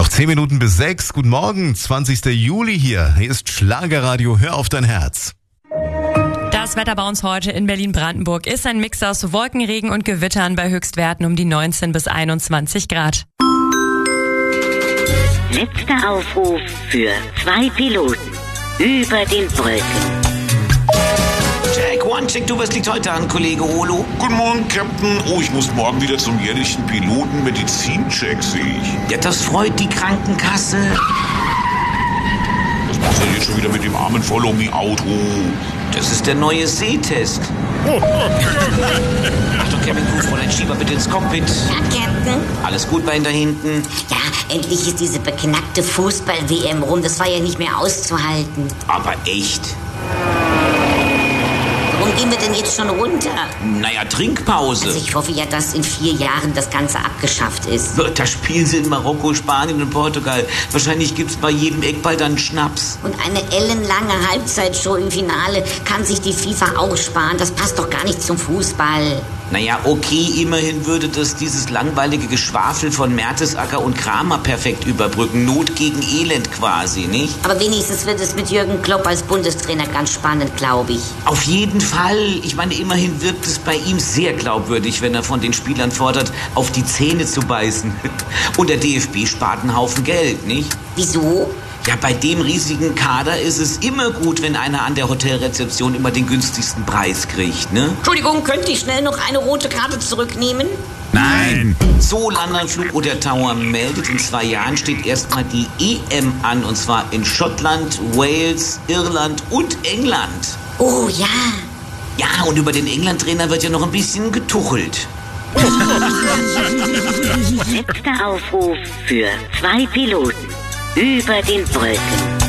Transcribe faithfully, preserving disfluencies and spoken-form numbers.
Noch zehn Minuten bis sechs. Guten Morgen, zwanzigster Juli hier. Hier ist Schlagerradio. Hör auf dein Herz. Das Wetter bei uns heute in Berlin-Brandenburg ist ein Mix aus Wolkenregen und Gewittern bei Höchstwerten um die neunzehn bis einundzwanzig Grad. Letzter Aufruf für zwei Piloten über den Wolken. Check, one, check, du, was liegt heute an, Kollege Olo? Guten Morgen, Captain. Oh, ich muss morgen wieder zum jährlichen Piloten-Medizincheck, sehe ich. Ja, das freut die Krankenkasse. Was macht er jetzt schon wieder mit dem armen Follow-Me-Auto? Das ist der neue Sehtest. Achtung, Kevin Kuhfräulein, schieb mal bitte ins Cockpit. Ja, Captain. Alles gut bei Ihnen da hinten? Ja, endlich ist diese beknackte Fußball-W M rum. Das war ja nicht mehr auszuhalten. Aber echt? Warum gehen wir denn jetzt schon runter? Naja, Trinkpause. Also ich hoffe ja, dass in vier Jahren das Ganze abgeschafft ist. Da spielen sie in Marokko, Spanien und Portugal. Wahrscheinlich gibt's bei jedem Eckball dann Schnaps. Und eine ellenlange Halbzeitshow im Finale kann sich die FIFA auch sparen. Das passt doch gar nicht zum Fußball. Naja, okay, immerhin würde das dieses langweilige Geschwafel von Mertesacker und Kramer perfekt überbrücken. Not gegen Elend quasi, nicht? Aber wenigstens wird es mit Jürgen Klopp als Bundestrainer ganz spannend, glaube ich. Auf jeden Fall. Ich meine, immerhin wirkt es bei ihm sehr glaubwürdig, wenn er von den Spielern fordert, auf die Zähne zu beißen. Und der D F B spart einen Haufen Geld, nicht? Wieso? Ja, bei dem riesigen Kader ist es immer gut, wenn einer an der Hotelrezeption immer den günstigsten Preis kriegt, ne? Entschuldigung, könnte ich schnell noch eine rote Karte zurücknehmen? Nein! So, Landanflug oder Tower meldet, in zwei Jahren steht erstmal die E M an, und zwar in Schottland, Wales, Irland und England. Oh ja. Ja, und über den England-Trainer wird ja noch ein bisschen getuchelt. Letzter Aufruf für zwei Piloten über den Wolken.